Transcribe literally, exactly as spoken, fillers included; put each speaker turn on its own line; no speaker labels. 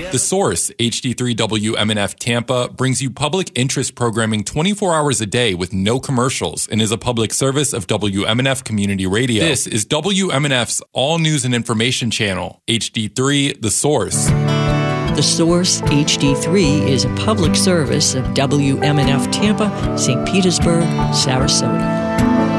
The Source, H D three W M N F Tampa, brings you public interest programming twenty-four hours a day with no commercials and is a public service of W M N F Community Radio. This is W M N F's all news and information channel, H D three The Source.
The Source H D three is a public service of W M N F Tampa, Saint Petersburg, Sarasota.